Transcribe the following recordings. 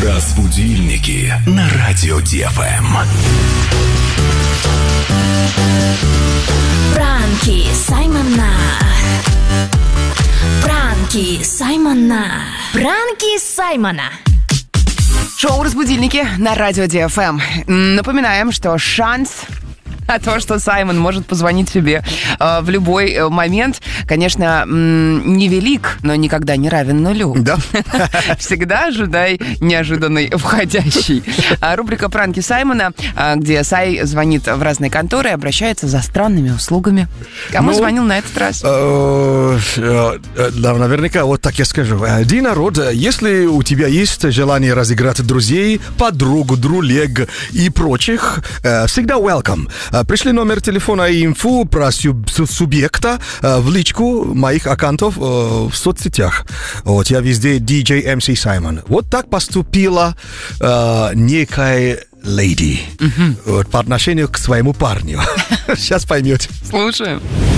Разбудильники на радио ДФМ. Пранки Саймона. Пранки Саймона. Пранки Саймона. Шоу «Разбудильники» на радио ДФМ. Напоминаем, что шанс на то, что Саймон может позвонить тебе в любой момент, конечно, невелик, но никогда не равен нулю. Да. Всегда ожидай неожиданный входящий. Рубрика «Пранки Саймона», где Сай звонит в разные конторы и обращается за странными услугами. Кому звонил на этот раз? Да, наверняка, вот так я скажу. Дина Род, если у тебя есть желание разыграть друзей, подруг, друлег и прочих, всегда welcome. Пришли номер телефона и инфу про субъекта в личку моих аккаунтов в соцсетях. Вот я везде DJ MC Саймон. Вот так поступила некая леди вот, по отношению к своему парню. Сейчас поймете. Слушаем.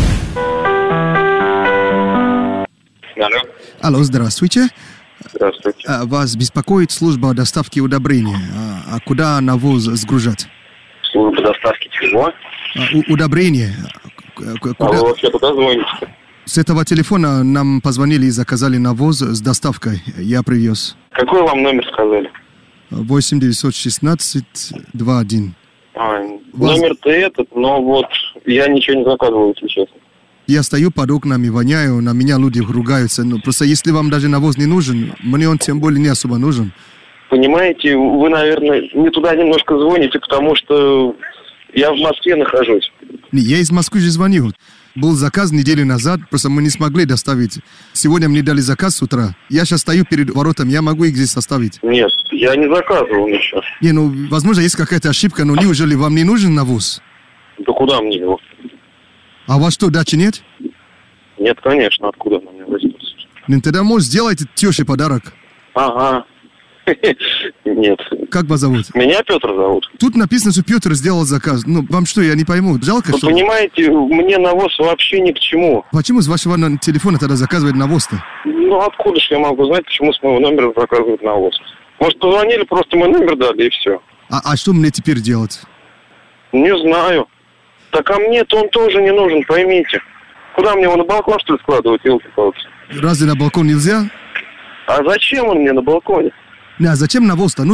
Алло. Алло, здравствуйте. Здравствуйте. Вас беспокоит служба доставки удобрений. А куда навоз сгружать? Служба доставки чего? Удобрения. А вы вообще туда звоните? С этого телефона нам позвонили и заказали навоз с доставкой. Я привез. Какой вам номер сказали? 8-916-21. Номер-то этот, но вот я ничего не заказывал, если честно. Я стою под окнами, воняю, на меня люди ругаются. Ну, просто если вам даже навоз не нужен, мне он тем более не особо нужен. Понимаете, вы, наверное, не туда немножко звоните, потому что я в Москве нахожусь. Я из Москвы же звонил. Был заказ неделю назад, просто мы не смогли доставить. Сегодня мне дали заказ с утра. Я сейчас стою перед воротами, я могу их здесь оставить. Нет, я не заказывал ничего. Не, ну, возможно, есть какая-то ошибка, но неужели вам не нужен навоз? Да куда мне его? А у вас что, дачи нет? Нет, конечно, откуда на меня возьмут? Ну, тогда, может, сделайте тёще подарок. Ага. Нет. Как вас зовут? Меня Петр зовут. Тут написано, что Петр сделал заказ. Ну, вам что, я не пойму, жалко, Вы что... понимаете, мне навоз вообще ни к чему. Почему с вашего телефона тогда заказывает навоз-то? Ну, откуда же я могу знать, почему с моего номера заказывают навоз? Может, позвонили, просто мой номер дали, и все. А что мне теперь делать? Не знаю. Так а мне-то он тоже не нужен, поймите. Куда мне его на балкон, что ли, складывать, елки-палки? Разве на балкон нельзя? А зачем он мне на балконе? А зачем навоз-то?